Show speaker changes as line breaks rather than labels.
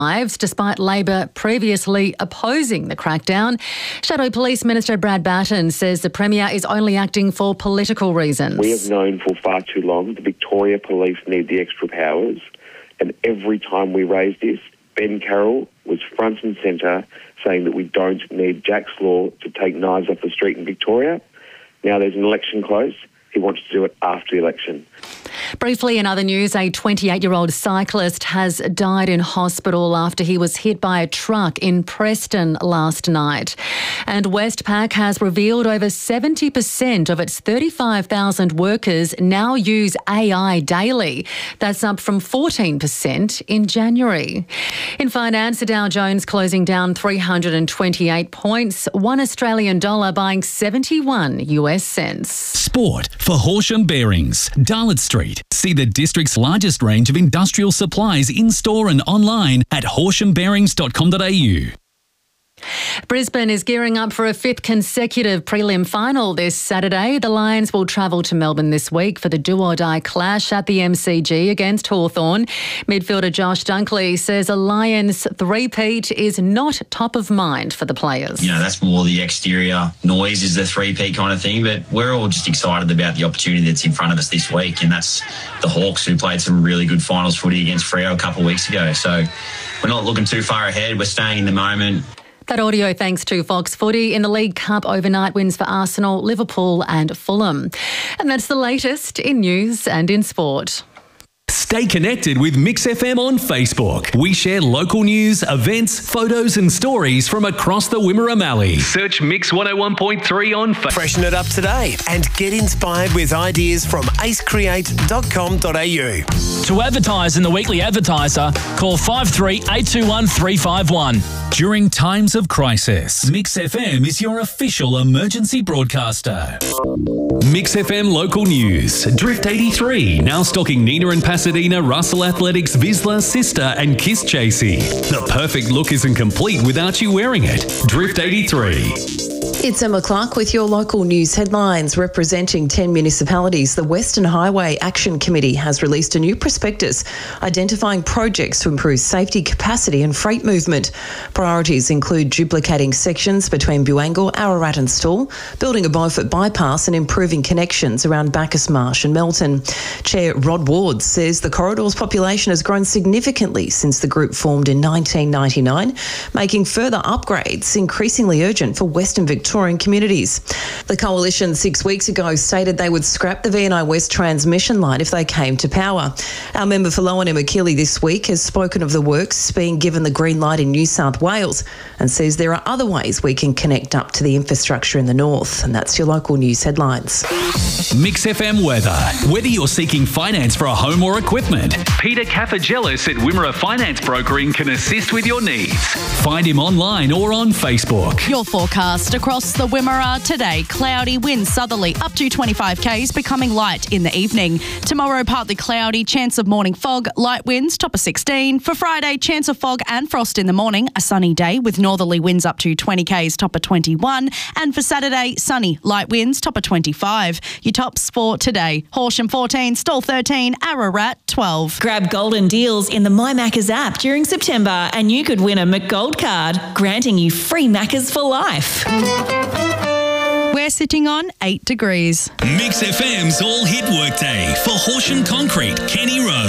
lives, despite Labor previously opposing the crackdown. Shadow Police Minister Brad Batten says the Premier is only acting for political reasons.
We have known for far too long the Victoria Police need the extra powers, and every time we raised this, Ben Carroll was front and centre saying that we don't need Jack's Law to take knives off the street in Victoria. Now there's an election close. He wants to do it after the election.
Briefly, in other news, a 28-year-old cyclist has died in hospital after he was hit by a truck in Preston last night. And Westpac has revealed over 70% of its 35,000 workers now use AI daily. That's up from 14% in January. In finance, the Dow Jones closing down 328 points, $1 Australian dollar buying 71 US cents.
Sport for Horsham Bearings, Darlot Street. See the district's largest range of industrial supplies in-store and online at horshambearings.com.au.
Brisbane is gearing up for a fifth consecutive prelim final this Saturday. The Lions will travel to Melbourne this week for the do-or-die clash at the MCG against Hawthorn. Midfielder Josh Dunkley says a Lions three-peat is not top of mind for the players.
You know, that's more the exterior noise is the three-peat kind of thing, but we're all just excited about the opportunity that's in front of us this week, and that's the Hawks, who played some really good finals footy against Freo a couple of weeks ago. So we're not looking too far ahead. We're staying in the moment.
That audio thanks to Fox Footy. In the League Cup, overnight wins for Arsenal, Liverpool and Fulham. And that's the latest in news and in sport.
Stay connected with Mix FM on Facebook. We share local news, events, photos and stories from across the Wimmera Mallee. Search Mix 101.3 on Facebook.
Freshen it up today and get inspired with ideas from acecreate.com.au.
To advertise in the Weekly Advertiser, call 53821351 351.
During times of crisis, Mix FM is your official emergency broadcaster. Mix FM local news. Drift 83 now stocking Nina and Pasadena, Russell Athletics, Vizsla, Sister and Kiss Chasey. The perfect look isn't complete without you wearing it. Drift 83.
It's Emma Clark with your local news headlines. Representing 10 municipalities, the Western Highway Action Committee has released a new prospectus identifying projects to improve safety, capacity and freight movement. Priorities include duplicating sections between Buangle, Ararat and Stawell, building a Beaufort bypass and improving connections around Bacchus Marsh and Melton. Chair Rod Ward says the corridor's population has grown significantly since the group formed in 1999, making further upgrades increasingly urgent for Western Victoria communities. The Coalition 6 weeks ago stated they would scrap the VNI West transmission line if they came to power. Our member for Lowan Emma Keeley this week has spoken of the works being given the green light in New South Wales and says there are other ways we can connect up to the infrastructure in the north. And that's your local news headlines.
Mix FM weather. Whether you're seeking finance for a home or equipment, Peter Cafagelis at Wimmera Finance Brokering can assist with your needs. Find him online or on Facebook.
Your forecast across the Wimmera today: cloudy, winds southerly up to 25 k's, becoming light in the evening. Tomorrow partly cloudy, chance of morning fog, light winds top of 16. For Friday, chance of fog and frost in the morning, a sunny day with northerly winds up to 20 k's, top of 21. And for Saturday, sunny, light winds top of 25. Your tops for today: Horsham 14, Stawell 13, Ararat 12.
Grab golden deals in the My Maccas app during September and you could win a McGold card, granting you free Maccas for life.
We're sitting on 8 degrees.
Mix FM's All Hit Workday for Horsham Concrete, Kenny Road.